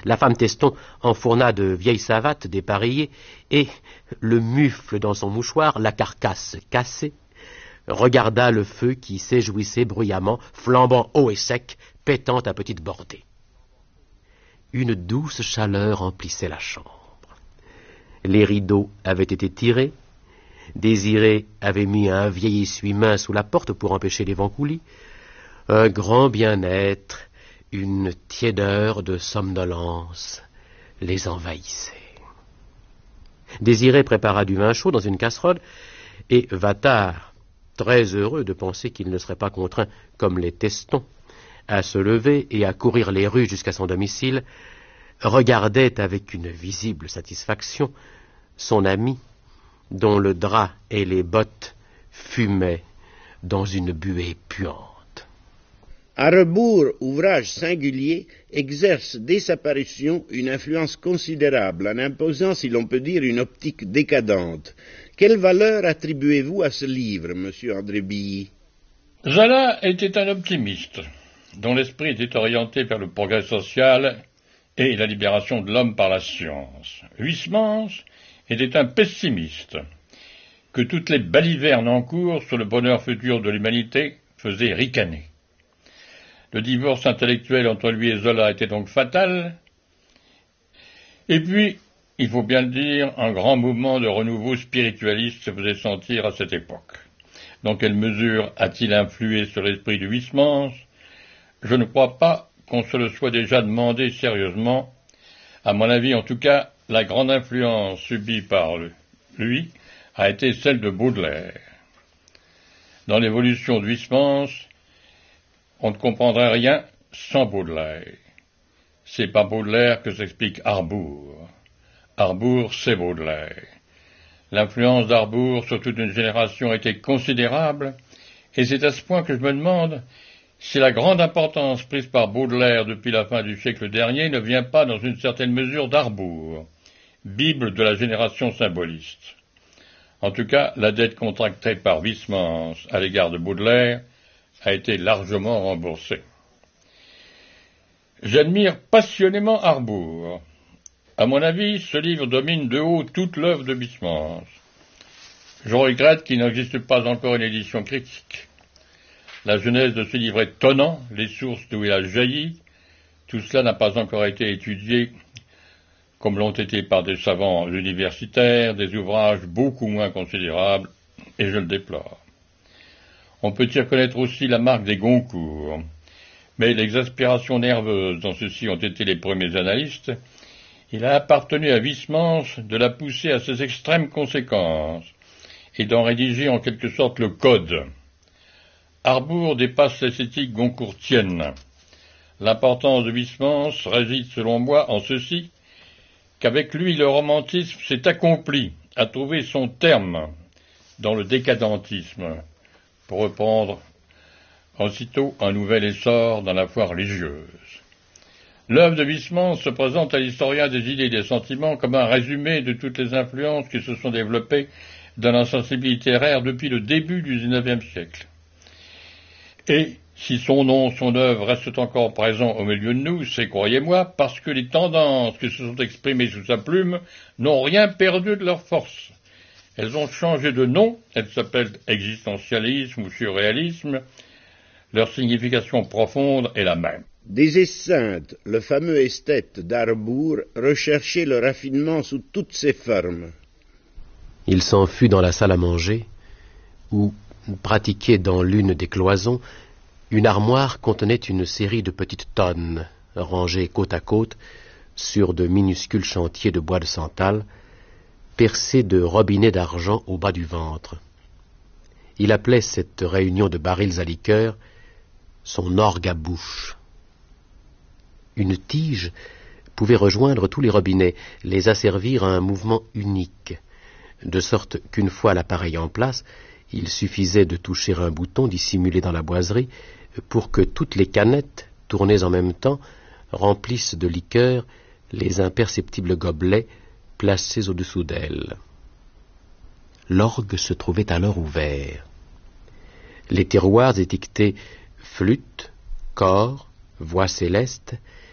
La femme Teston enfourna de vieilles savates dépareillées, et, le mufle dans son mouchoir, la carcasse cassée, regarda le feu qui s'éjouissait bruyamment, flambant haut et sec, pétant à petites bordées. Une douce chaleur emplissait la chambre. Les rideaux avaient été tirés, Désiré avait mis un vieil essuie-main sous la porte pour empêcher les vents coulis. Un grand bien-être, une tiédeur de somnolence les envahissait. Désiré prépara du vin chaud dans une casserole, et Vathar, très heureux de penser qu'il ne serait pas contraint, comme les Testons, à se lever et à courir les rues jusqu'à son domicile, regardait avec une visible satisfaction son ami, dont le drap et les bottes fumaient dans une buée puante. Harbour, ouvrage singulier, exerce dès sa parution une influence considérable en imposant, si l'on peut dire, une optique décadente. Quelle valeur attribuez-vous à ce livre, monsieur André Billy? Zola était un optimiste, dont l'esprit était orienté vers le progrès social et la libération de l'homme par la science. Huysmans était un pessimiste, que toutes les balivernes en cours sur le bonheur futur de l'humanité faisaient ricaner. Le divorce intellectuel entre lui et Zola était donc fatal. Et puis, il faut bien le dire, un grand mouvement de renouveau spiritualiste se faisait sentir à cette époque. Dans quelle mesure a-t-il influé sur l'esprit de Huysmans? Je ne crois pas qu'on se le soit déjà demandé sérieusement. À mon avis, en tout cas, la grande influence subie par lui a été celle de Baudelaire. Dans l'évolution de Huysmans, on ne comprendrait rien sans Baudelaire. C'est par Baudelaire que s'explique Harbour. Harbour, c'est Baudelaire. L'influence d'Harbour sur toute une génération était considérable, et c'est à ce point que je me demande si la grande importance prise par Baudelaire depuis la fin du siècle dernier ne vient pas dans une certaine mesure d'Harbour, Bible de la génération symboliste. En tout cas, la dette contractée par Huysmans à l'égard de Baudelaire a été largement remboursée. J'admire passionnément Harbour. À mon avis, ce livre domine de haut toute l'œuvre de Huysmans. Je regrette qu'il n'existe pas encore une édition critique. La genèse de ce livre est tonnant, les sources d'où il a jailli, tout cela n'a pas encore été étudié comme l'ont été par des savants universitaires, des ouvrages beaucoup moins considérables, et je le déplore. On peut y reconnaître aussi la marque des Goncourt, mais l'exaspération nerveuse dont ceux-ci ont été les premiers analystes, il a appartenu à Huysmans de la pousser à ses extrêmes conséquences, et d'en rédiger en quelque sorte le code. Harbour dépasse l'esthétique goncourtienne. L'importance de Huysmans réside, selon moi, en ceci, qu'avec lui le romantisme s'est accompli, a trouvé son terme dans le décadentisme, pour reprendre aussitôt un nouvel essor dans la foi religieuse. L'œuvre de Huysmans se présente à l'historien des idées et des sentiments comme un résumé de toutes les influences qui se sont développées dans la sensibilité littéraire depuis le début du XIXe siècle. Et si son nom, son œuvre restent encore présents au milieu de nous, c'est, croyez-moi, parce que les tendances qui se sont exprimées sous sa plume n'ont rien perdu de leur force. Elles ont changé de nom, elles s'appellent existentialisme ou surréalisme, leur signification profonde est la même. Des Esseintes, le fameux esthète d'Harbour, recherchait le raffinement sous toutes ses formes. Il s'en fut dans la salle à manger, où, pratiquée dans l'une des cloisons, une armoire contenait une série de petites tonnes, rangées côte à côte, sur de minuscules chantiers de bois de santal, percés de robinets d'argent au bas du ventre. Il appelait cette réunion de barils à liqueur son orgue à bouche. Une tige pouvait rejoindre tous les robinets, les asservir à un mouvement unique, de sorte qu'une fois l'appareil en place, il suffisait de toucher un bouton dissimulé dans la boiserie pour que toutes les canettes, tournées en même temps, remplissent de liqueur les imperceptibles gobelets placés au-dessous d'elle. L'orgue se trouvait alors ouvert. Les tiroirs étiquetés flûte, cor, voix céleste